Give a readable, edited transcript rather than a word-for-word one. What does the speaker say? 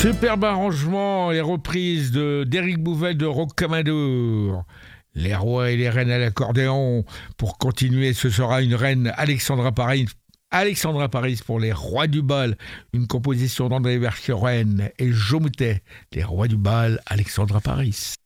Superbe arrangement et reprise d'Éric Bouvet de Rocamadour. Les rois et les reines à l'accordéon. Pour continuer, ce sera une reine Alexandra Paris pour les rois du bal. Une composition d'André Vercheren et Joe Moutet. Les rois du bal, Alexandra Paris.